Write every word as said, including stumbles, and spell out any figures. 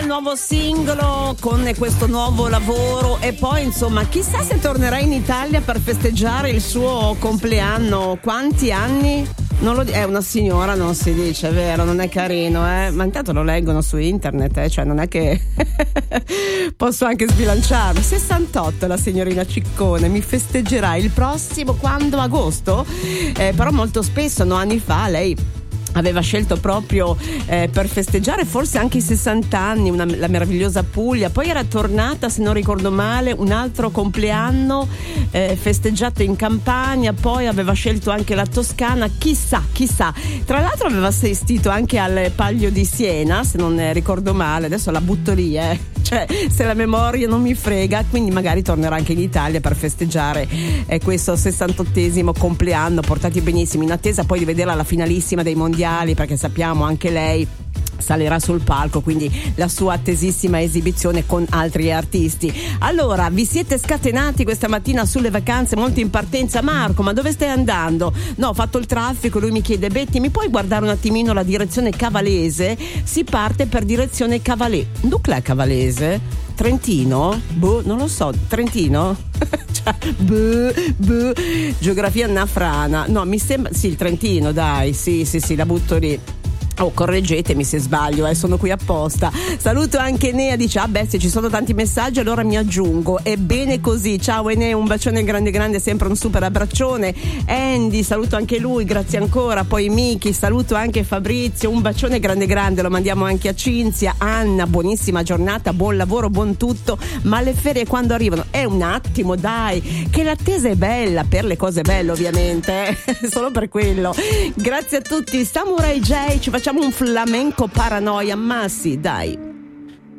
il nuovo singolo, con questo nuovo lavoro e poi insomma chissà se tornerà in Italia per festeggiare il suo compleanno. Quanti anni? Non lo, è una signora, non si dice, vero? Non è carino, eh? Ma intanto lo leggono su internet, eh? Cioè non è che posso anche sbilanciarmi. sessantotto la signorina Ciccone, mi festeggerà il prossimo quando? Agosto? Eh, però molto spesso, no, anni fa lei aveva scelto proprio eh, per festeggiare forse anche i sessanta anni una, la meravigliosa Puglia, poi era tornata, se non ricordo male, un altro compleanno eh, festeggiato in Campania, poi aveva scelto anche la Toscana, chissà, chissà. Tra l'altro aveva assistito anche al Palio di Siena, se non ricordo male, adesso la butto lì, eh. Cioè, se la memoria non mi frega, quindi magari tornerà anche in Italia per festeggiare eh, questo sessantottesimo compleanno, portati benissimo, in attesa poi di vederla alla finalissima dei mondiali, perché sappiamo anche lei salirà sul palco, quindi la sua attesissima esibizione con altri artisti. Allora, vi siete scatenati questa mattina sulle vacanze, molti in partenza. Marco, ma dove stai andando? No, ho fatto il traffico. Lui mi chiede: Betty, mi puoi guardare un attimino la direzione Cavalese? Si parte per direzione Cavalese. Dov'è Cavalese? Trentino? Boh, non lo so. Trentino? Cioè, boh, boh. Geografia nafrana. No, mi sembra sì, il Trentino, dai. Sì, sì, sì, la butto lì. Oh, correggetemi se sbaglio, eh, sono qui apposta. Saluto anche Enea, dice: ah beh, se ci sono tanti messaggi allora mi aggiungo. È bene così. Ciao Enea, un bacione grande grande, sempre un super abbraccione. Andy, saluto anche lui, grazie ancora. Poi Miki, saluto anche Fabrizio, un bacione grande grande, lo mandiamo anche a Cinzia. Anna, buonissima giornata, buon lavoro, buon tutto. Ma le ferie quando arrivano? È un attimo, dai, che l'attesa è bella, per le cose belle ovviamente, eh? Solo per quello. Grazie a tutti. Samurai J, ci facciamo un flamenco paranoia, ma sì, dai.